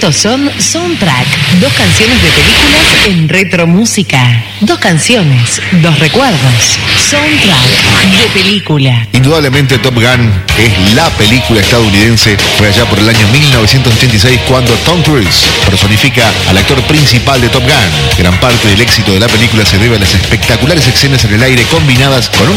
Estos son Soundtrack, 2 canciones de películas en retromúsica. 2 canciones, 2 recuerdos. Soundtrack de película. Indudablemente Top Gun es la película estadounidense. Fue allá por el año 1986 cuando Tom Cruise personifica al actor principal de Top Gun. Gran parte del éxito de la película se debe a las espectaculares escenas en el aire combinadas con una